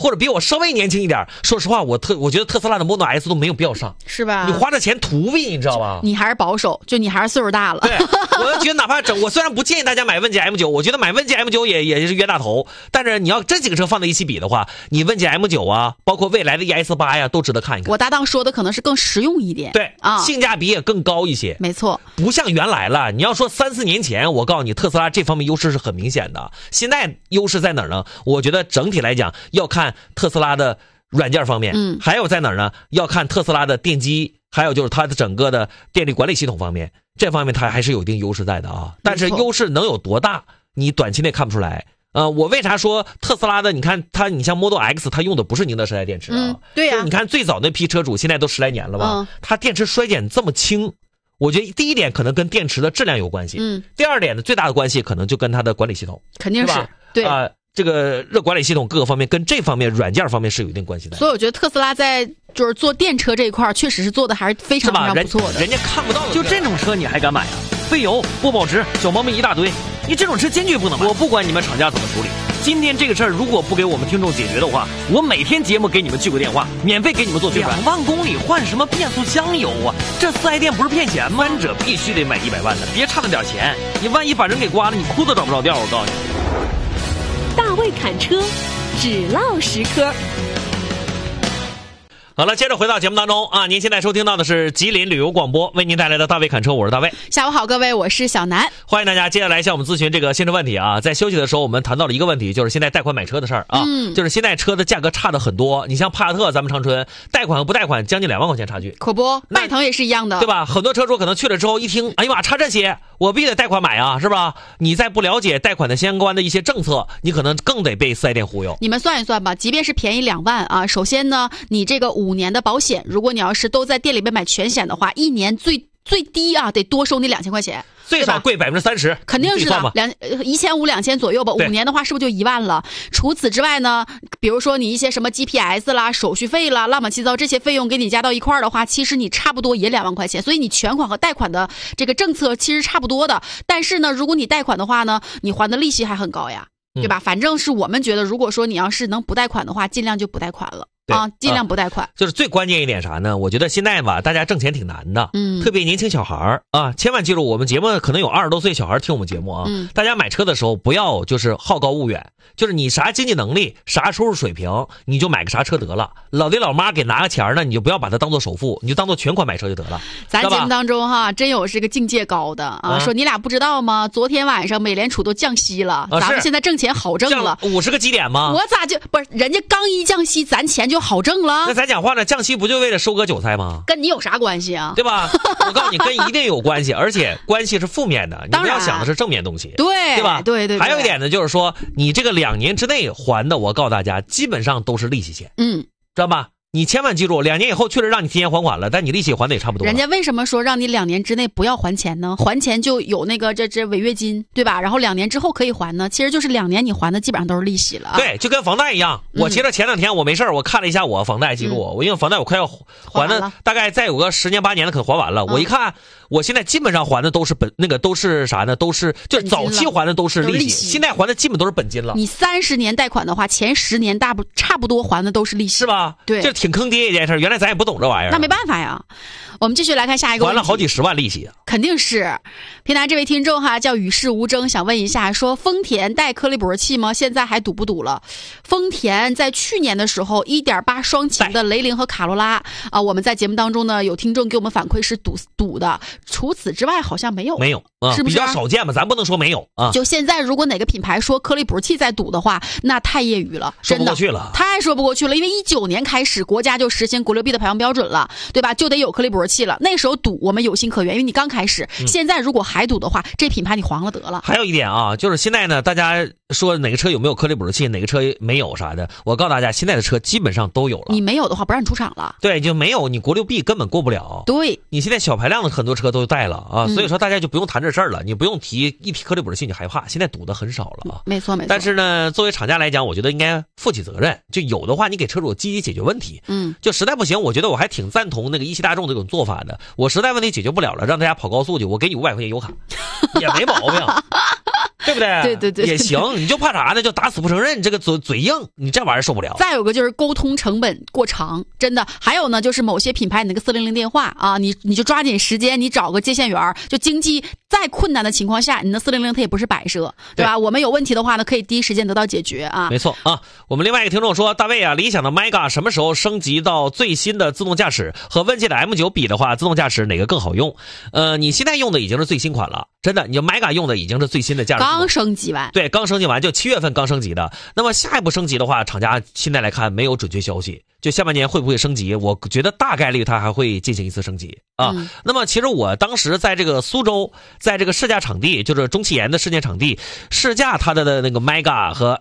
或者比我稍微年轻一点，说实话，我觉得特斯拉的 Model S 都没有必要上， 是吧？ 你花这钱图币，你知道吧？ 你还是保守，就你还是岁数大了。 对，我觉得哪怕我虽然不建议大家买问界 M9， 我觉得买问界 M9 也是冤大头，但是你要这几个车放在一起比的话，你问界 M9 啊，包括未来的 ES8 呀，都值得看一看。 我搭档说的可能是更实用一点， 对啊， 性价比也更高一些。 没错， 不像原来了。你要说3-4年前，我告诉你，特斯拉这方面优势是很明显的。现在优势在哪儿呢？我觉得整体来讲要看特斯拉的软件方面，还有在哪儿呢？要看特斯拉的电机，还有就是它的整个的电力管理系统方面，这方面它还是有一定优势在的啊。但是优势能有多大，你短期内看不出来。我为啥说特斯拉的？你看你像 Model X， 它用的不是宁德时代电池啊。 对呀， 你看最早那批车主现在都10来年了吧，它电池衰减这么轻。我觉得第一点可能跟电池的质量有关系，第二点呢，最大的关系可能就跟它的管理系统， 肯定是对这个热管理系统各个方面跟这方面软件方面是有一定关系的。 所以我觉得特斯拉在就是做电车这一块确实是做的还是非常非常不错的。 人家看不到的， 就这种车你还敢买啊？费油、不保值、小毛病一大堆，你这种车坚决不能买。我不管你们厂家怎么处理，今天这个事儿如果不给我们听众解决的话，我每天节目给你们去个电话，免费给你们做宣传。2万公里换什么变速箱油啊？这4S店不是骗钱吗？翻者必须得买100万的，别差那点钱，你万一把人给刮了，你哭都找不着调。我告诉你， 大卫侃车，只唠实科。 好了，接着回到节目当中啊！您现在收听到的是吉林旅游广播为您带来的大卫侃车，我是大卫。 下午好，各位，我是小南。 欢迎大家接下来向我们咨询这个新车问题啊！在休息的时候，我们谈到了一个问题，就是现在贷款买车的事儿啊。就是现在车的价格差的很多，你像帕萨特，咱们长春贷款和不贷款将近2万块钱差距， 可不，迈腾也是一样的， 对吧？很多车主可能去了之后一听，哎呀妈，差这些，我必须得贷款买啊，是吧？你在不了解贷款的相关的一些政策，你可能更得被4S店忽悠。 你们算一算吧，即便是便宜2万啊，首先呢，你这个5年的保险，如果你要是都在店里面买全险的话，一年最低啊，得多收你2000块钱， 最少贵30%， 肯定是的，1500、2000左右吧。5年的话，是不是就1万了？除此之外呢，比如说你一些什么 GPS 啦、手续费啦、乱七八糟这些费用给你加到一块儿的话，其实你差不多也2万块钱。所以你全款和贷款的这个政策其实差不多的。但是呢，如果你贷款的话呢，你还的利息还很高呀，对吧？反正是我们觉得，如果说你要是能不贷款的话，尽量就不贷款了。啊，尽量不贷款。 就是最关键一点啥呢？我觉得现在吧，大家挣钱挺难的，特别年轻小孩啊，千万记住，我们节目可能有20多岁小孩听我们节目啊，大家买车的时候不要就是好高骛远，就是你啥经济能力、啥收入水平，你就买个啥车得了。老爹老妈给拿个钱呢，你就不要把它当做首付，你就当做全款买车就得了。 咱节目当中哈，真有是个境界高的啊，说你俩不知道吗？昨天晚上美联储都降息了，咱们现在挣钱好挣了 ，50个基点吗？ 我咋就不是人家刚一降息，咱钱就好挣了？ 那咱讲话呢，降息不就为了收割韭菜吗？ 跟你有啥关系啊？ 对吧？我告诉你，跟一定有关系，而且关系是负面的，你不要想的是正面东西，对吧？ 对。 还有一点呢，就是说你这个2年之内还的，我告诉大家，基本上都是利息钱，知道吧？你千万记住，2年以后确实让你提前还款了，但你利息还的也差不多。 人家为什么说让你2年之内不要还钱呢？还钱就有那个这违约金，对吧？然后2年之后可以还呢？其实就是2年你还的基本上都是利息了啊。 对，就跟房贷一样。我其实前2天我没事我看了一下我房贷记录，我因为房贷我快要还的，大概再有个10年8年的可能还完了。我一看，我现在基本上还的都是都是啥呢？都是就是早期还的都是利息，现在还的基本都是本金了。 你30年贷款的话，前10年差不多还的都是利息， 是吧？ 对， 这挺坑爹一件事。原来咱也不懂这玩意儿， 那没办法呀。我们继续来看下一个问题， 还了好几10万利息啊， 肯定是。平南这位听众哈叫与世无争，想问一下，说丰田带颗粒捕气吗？现在还堵不堵了？丰田在去年的时候 1.8 双擎的雷凌和卡罗拉啊，我们在节目当中呢有听众给我们反馈是堵的，除此之外好像没有啊， 是不是比较少见嘛？咱不能说没有啊。 就现在如果哪个品牌说颗粒捕气在堵的话，那太业余了， 说不过去了， 太说不过去了。因为19年开始国家就实行国6 B 的排放标准了，对吧？就得有颗粒捕气了。那时候堵我们有心可原，因为你刚开始。现在如果还堵的话，这品牌你黄了得了。 还有一点啊，就是现在呢，大家说哪个车有没有颗粒捕气，哪个车没有啥的，我告诉大家，现在的车基本上都有了。 你没有的话，不让你出厂了。 对，就没有，你国6 B 根本过不了。 对， 你现在小排量的很多车都带了啊，所以说大家就不用谈这事儿了，你不用一提颗粒捕气你害怕，现在堵的很少了啊。 没错。 但是呢，作为厂家来讲，我觉得应该负起责任，就有的话你给车主积极解决问题。就实在不行，我觉得我还挺赞同那个一汽大众这种做法的。我实在问题解决不了了，让大家跑高速去，我给你500块钱油卡，也没毛病。 对不对？ 对对对， 也行，你就怕啥呢？就打死不承认，这个嘴硬，你这玩意儿受不了。 再有个就是沟通成本过长，真的。还有呢，就是某些品牌你那个400电话啊，你就抓紧时间，你找个接线员，就经济再困难的情况下，你的400它也不是摆设，对吧？我们有问题的话呢，可以第一时间得到解决啊。 没错啊。我们另外一个听众说，大卫啊，理想的 Mega 什么时候升级到最新的自动驾驶？和问界的 M9 比的话，自动驾驶哪个更好用？你现在用的已经是最新款了，真的，你 Mega 用的已经是最新的驾驶， 刚升级完。 对，刚升级完，就7月份刚升级的。那么下一步升级的话，厂家现在来看没有准确消息，就下半年会不会升级？我觉得大概率它还会进行一次升级啊。那么其实我当时在这个苏州，在这个试驾场地，就是中汽研的试驾场地试驾它的那个 Mega 和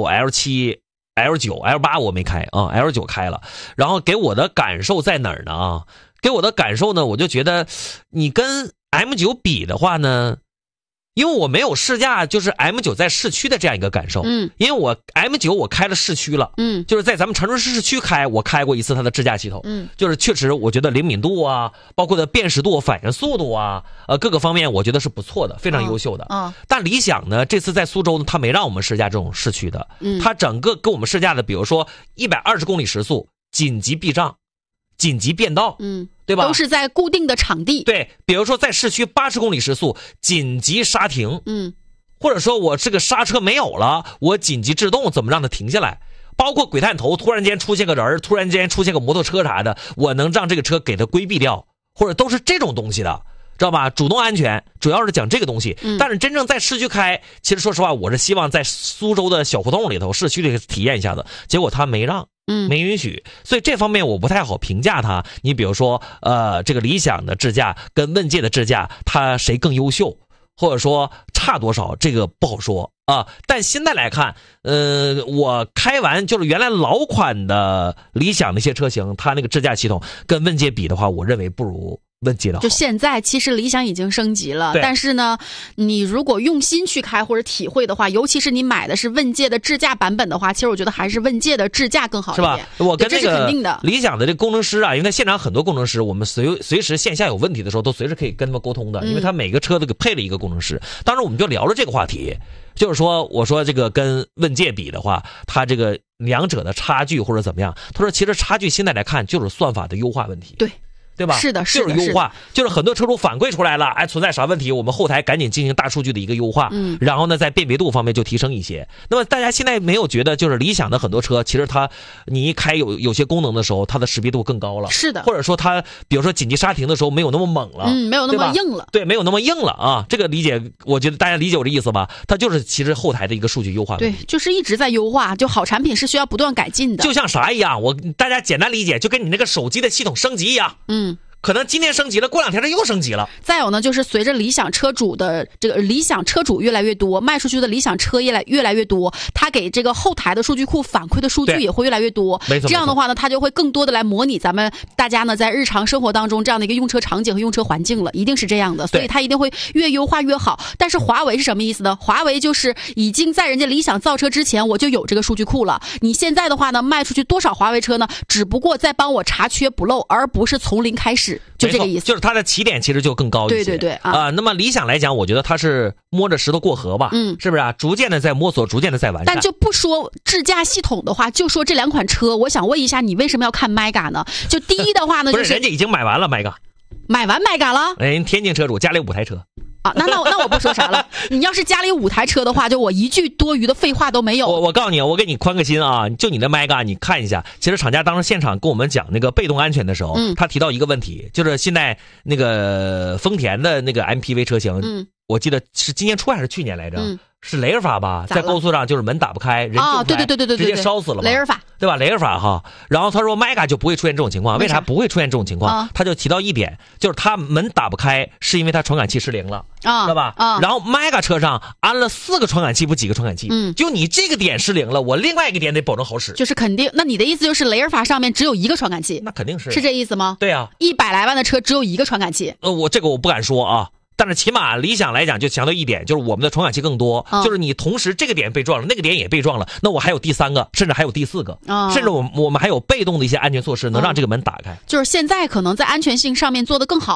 L6、L7、L9、L8 我没开啊 ，L9 开了。然后给我的感受在哪儿呢啊？给我的感受呢，我就觉得你跟 M9 比的话呢。因为我没有试驾，就是 M9 在市区的这样一个感受。因为我 M9 我开了市区了。就是在咱们长春市市区开，我开过一次它的智驾系统。就是确实我觉得灵敏度啊，包括的辨识度、反应速度啊，各个方面我觉得是不错的，非常优秀的。但理想呢，这次在苏州呢，它没让我们试驾这种市区的。它整个给我们试驾的，比如说120公里时速，紧急避障、紧急变道。对吧？ 都是在固定的场地。 对，比如说在市区80公里时速紧急刹停，或者说我这个刹车没有了，我紧急制动怎么让它停下来？包括鬼探头突然间出现个人，突然间出现个摩托车啥的，我能让这个车给它规避掉，或者都是这种东西的，知道吧？主动安全主要是讲这个东西。但是真正在市区开，其实说实话，我是希望在苏州的小胡同里头、市区里体验一下子，结果他没让。没允许，所以这方面我不太好评价它。你比如说，这个理想的智驾跟问界的智驾，它谁更优秀，或者说差多少，这个不好说啊。但现在来看，我开完就是原来老款的理想那些车型，它那个智驾系统跟问界比的话，我认为不如问界的好。 就现在其实理想已经升级了，但是呢，你如果用心去开或者体会的话，尤其是你买的是问界的智驾版本的话，其实我觉得还是问界的智驾更好一点， 是吧？我跟那个理想的这工程师啊，因为他现场很多工程师，我们随时线下有问题的时候都随时可以跟他们沟通的，因为他每个车都给配了一个工程师。当时我们就聊了这个话题，就是说我说这个跟问界比的话，它这个两者的差距或者怎么样？他说其实差距现在来看就是算法的优化问题。对吧？ 是的， 就是优化，就是很多车主反馈出来了，存在啥问题，我们后台赶紧进行大数据的一个优化，然后呢，在辨别度方面就提升一些。那么大家现在没有觉得，就是理想的很多车，其实它你一开有些功能的时候，它的识别度更高了， 是的， 或者说它比如说紧急刹停的时候没有那么猛了， 没有那么硬了， 对，没有那么硬了啊。这个理解，我觉得大家理解我这意思吧？它就是其实后台的一个数据优化问题， 对，就是一直在优化，就好产品是需要不断改进的， 就像啥一样，大家简单理解，就跟你那个手机的系统升级一样，可能今天升级了，过2天它又升级了。 再有呢，就是随着理想车主的这个理想车主越来越多，卖出去的理想车越来越多，它给这个后台的数据库反馈的数据也会越来越多。 没错， 这样的话呢，它就会更多的来模拟咱们大家呢在日常生活当中这样的一个用车场景和用车环境了，一定是这样的。所以它一定会越优化越好。但是华为是什么意思呢？华为就是已经在人家理想造车之前我就有这个数据库了。你现在的话呢，卖出去多少华为车呢？只不过在帮我查缺补漏，而不是从零开始。就这个意思， 就是它的起点其实就更高一些。 对那么理想来讲，我觉得它是摸着石头过河吧，是不是啊？逐渐的在摸索，逐渐的在完善。 但就不说智驾系统的话，就说这两款车，我想问一下，你为什么要看 Mega 呢？就第一的话呢，就是人家已经买完了 Mega， 买完 Mega 了。 人天津车主家里5台车。 啊，那我不说啥了。你要是家里5台车的话，就我一句多余的废话都没有。 我告诉你，我给你宽个心啊，就你的 Mega， 你看一下。其实厂家当时现场跟我们讲那个被动安全的时候，他提到一个问题，就是现在那个丰田的那个 MPV 车型，我记得是今年初还是去年来着，是雷尔法吧，在高速上就是门打不开，人进不来， 对， 直接烧死了嘛。 雷尔法， 对吧？雷尔法哈。然后他说 Mega 就不会出现这种情况，为啥不会出现这种情况？他就提到一点，就是他门打不开，是因为他传感器失灵了，知道吧？然后 Mega 车上安了4个传感器，不几个传感器，就你这个点失灵了，我另外一个点得保证好使。 就是肯定，那你的意思就是雷尔法上面只有1个传感器？ 那肯定是这意思吗？ 对啊 ，100来万的车只有1个传感器。 我不敢说啊。但是起码理想来讲，就强调一点，就是我们的传感器更多，就是你同时这个点被撞了，那个点也被撞了，那我还有第3个，甚至还有第4个，甚至我们还有被动的一些安全措施，能让这个门打开。 就是现在可能在安全性上面做得更好了。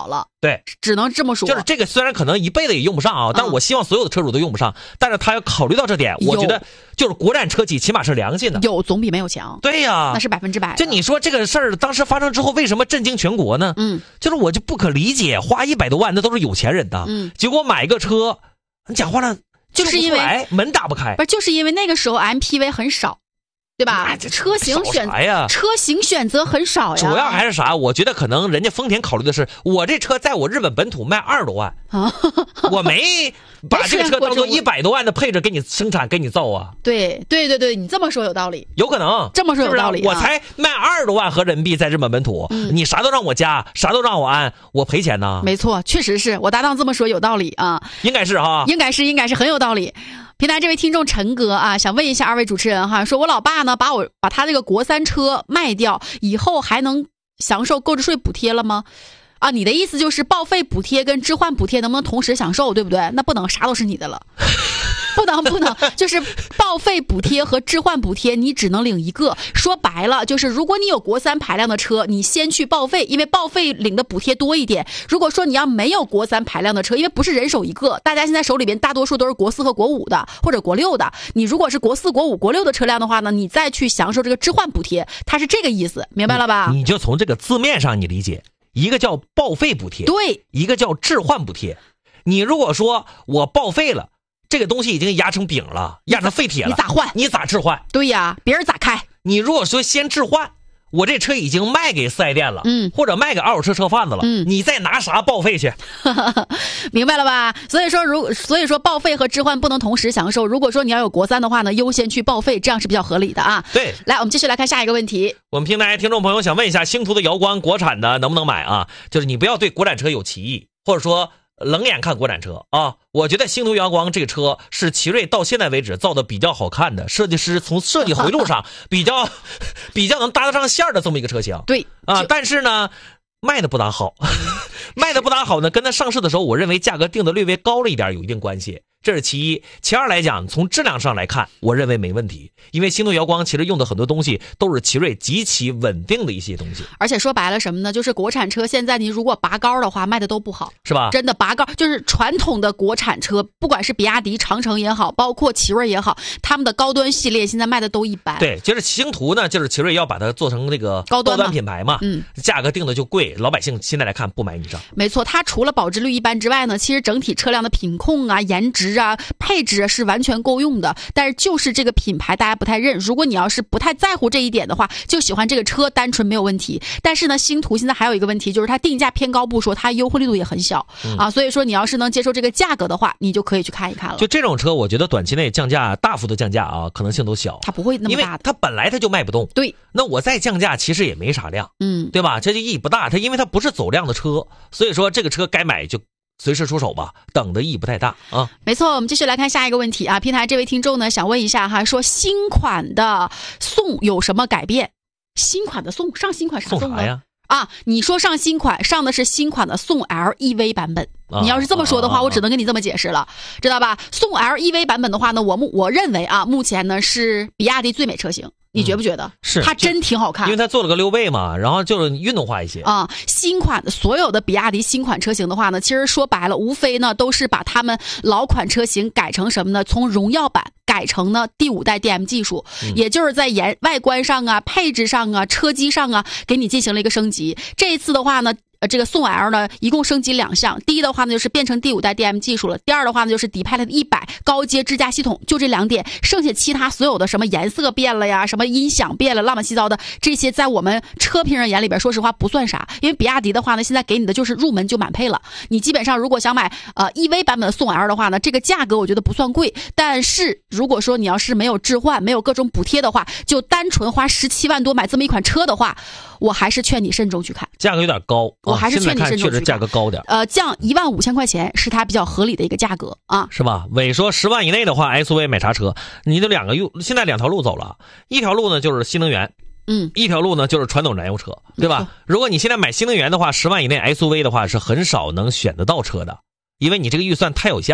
对， 只能这么说。 就是这个虽然可能一辈子也用不上啊，但是我希望所有的车主都用不上，但是他要考虑到这点，我觉得就是国产车企起码是良心的， 有总比没有强。 对呀， 那是100%。 就你说这个事儿当时发生之后，为什么震惊全国呢？就是我就不可理解，花100多万那都是有钱人的，结果买个车，你讲话了就是因为门打不开， 不是就是因为那个时候 MPV 很少。对吧？车型选择很少呀。 主要还是啥？我觉得可能人家丰田考虑的是，我这车在我日本本土卖20多万啊，我没把这个车当做100多万的配置给你生产给你造啊。 对，你这么说有道理， 有可能这么说有道理。 我才卖20多万合人民币在日本本土，你啥都让我加，啥都让我安，我赔钱呢。 没错，确实是我搭档这么说有道理啊， 应该是哈， 应该是很有道理。平台这位听众陈哥啊，想问一下2位主持人哈，说我老爸呢把他这个国3车卖掉以后，还能享受购置税补贴了吗？啊，你的意思就是报废补贴跟置换补贴能不能同时享受，对不对？那不能，啥都是你的了。不能，就是报废补贴和置换补贴，你只能领一个。说白了，就是如果你有国3排量的车，你先去报废，因为报废领的补贴多一点。如果说你要没有国3排量的车，因为不是人手一个，大家现在手里边大多数都是国4和国5的，或者国6的。你如果是国4、国5、国6的车辆的话呢，你再去享受这个置换补贴，它是这个意思，明白了吧？ 你就从这个字面上你理解，一个叫报废补贴， 对， 一个叫置换补贴。你如果说我报废了，这个东西已经压成饼了，压成废铁了， 你咋换？ 你咋置换？ 对呀，别人咋开？ 你如果说先置换，我这车已经卖给4S店了，或者卖给二手车车贩子了，你再拿啥报废去？ 明白了吧？所以说报废和置换不能同时享受。如果说你要有国3的话呢，优先去报废，这样是比较合理的啊。 对， 来，我们继续来看下一个问题。 我们平台听众朋友想问一下，星途的瑶光国产的能不能买啊？就是你不要对国产车有歧义，或者说冷眼看国产车啊。我觉得星途阳光这个车是奇瑞到现在为止造的比较好看的，设计师从设计回路上比较能搭得上线的这么一个车型。 对啊，但是呢卖的不大好卖的不大好呢，跟它上市的时候我认为价格定的略微高了一点有一定关系，这是其一。其二来讲，从质量上来看我认为没问题，因为星途瑶光其实用的很多东西都是奇瑞极其稳定的一些东西。 而且说白了什么呢，就是国产车现在你如果拔高的话卖的都不好， 是吧？ 真的拔高，就是传统的国产车，不管是比亚迪、长城也好，包括奇瑞也好，他们的高端系列现在卖的都一般。 对，就是星途呢，就是奇瑞要把它做成那个高端品牌嘛，价格定的就贵，老百姓现在来看不买你账。 没错，它除了保值率一般之外呢，其实整体车辆的品控啊、颜值啊、配置啊是完全够用的，但是就是这个品牌大家不太认。如果你要是不太在乎这一点的话，就喜欢这个车单纯没有问题。但是呢，星途现在还有一个问题，就是它定价偏高不说，它优惠力度也很小啊，所以说你要是能接受这个价格的话，你就可以去看一看了。 就这种车我觉得短期内降价大幅的降价啊，可能性都小， 它不会那么大的， 因为它本来它就卖不动。 对， 那我再降价其实也没啥量，对吧？这就意义不大，它因为它不是走量的车，所以说这个车该买就随时出手吧，等的意义不太大啊。 没错，我们继续来看下一个问题啊。平台这位听众呢想问一下哈，说新款的宋有什么改变？新款的宋上新款啥宋呀？ 啊，你说上新款，上的是新款的宋 LEV 版本。你要是这么说的话，我只能跟你这么解释了，知道吧？宋 LEV 版本的话呢，我认为啊，目前呢是比亚迪最美车型。你觉不觉得？ 是， 它真挺好看， 因为它做了个溜背嘛，然后就是运动化一些啊。新款的所有的比亚迪新款车型的话呢，其实说白了，无非呢都是把他们老款车型改成什么呢？从荣耀版改成呢第5代 DM 技术，也就是在外观上啊、配置上啊、车机上啊，给你进行了一个升级。这一次的话呢，这个宋 L 呢，一共升级2项。第一的话呢，就是变成第5代 DM 技术了；第二的话呢，就是底盘的100高阶智驾系统，就这2点。剩下其他所有的什么颜色变了呀，什么音响变了，乱七八糟的这些，在我们车评人眼里边，说实话不算啥。因为比亚迪的话呢，现在给你的就是入门就满配了。你基本上如果想买EV 版本的宋 L 的话呢，这个价格我觉得不算贵。但是如果说你要是没有置换、没有各种补贴的话，就单纯花17万多买这么一款车的话，我还是劝你慎重去看。 价格有点高。 我还是劝你慎重去看， 确实价格高点。 降15000块钱是它比较合理的一个价格啊， 是吧？伟说10万以内的话 ，SUV 买啥车？你的现在2条路走了，一条路呢就是新能源，一条路呢就是传统燃油车，对吧？如果你现在买新能源的话，10万以内 SUV 的话是很少能选得到车的，因为你这个预算太有限了。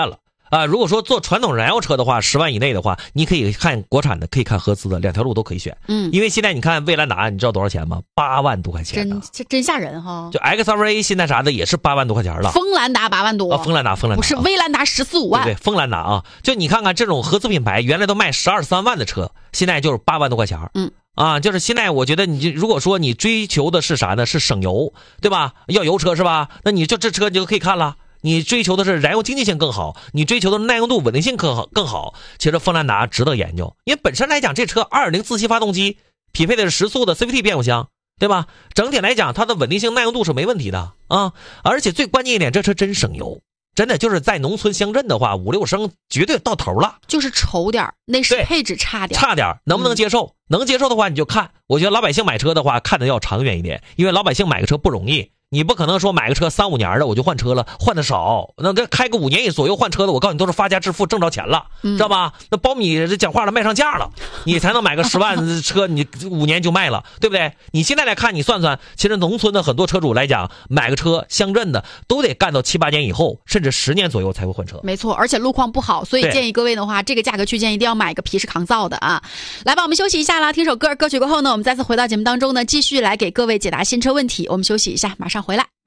如果说做传统燃油车的话，10万以内的话，你可以看国产的，可以看合资的，两条路都可以选。因为现在你看蔚蓝达，你知道多少钱吗？8万多块钱。 真吓人哈！ 就 XRV 现在啥的也是8万多块钱了。 锋兰达8万多。 锋兰达不是蔚蓝达14-15万。 对，锋兰达啊，就你看看这种合资品牌，原来都卖12-13万的车，现在就是8万多块钱。就是现在我觉得你如果说你追求的是啥呢？是省油，对吧？要油车是吧？那你就这车你就可以看了。你追求的是燃油经济性更好，你追求的耐用度稳定性更好。其实锋兰达值得研究，因为本身来讲这车2.0自吸发动机匹配的是10速的 CVT 变速箱，对吧？整体来讲它的稳定性耐用度是没问题的啊。而且最关键一点，这车真省油，真的就是在农村乡镇的话，5-6升绝对到头了。 就是稠点，内饰配置差点， 能不能接受？能接受的话你就看。我觉得老百姓买车的话看的要长远一点，因为老百姓买个车不容易。你不可能说买个车3-5年的我就换车了，换的少。那开个5年左右换车的，我告诉你都是发家致富挣着钱了，知道吧？那苞米这讲话了卖上价了，你才能买个10万车，你5年就卖了，对不对？你现在来看，你算算，其实农村的很多车主来讲，买个车乡镇的都得干到7-8年以后，甚至10年左右才会换车。 没错，而且路况不好，所以建议各位的话，这个价格区间一定要买个皮实抗造的啊。来吧，我们休息一下啦，听首歌，歌曲过后呢，我们再次回到节目当中呢，继续来给各位解答新车问题。我们休息一下，马上回来。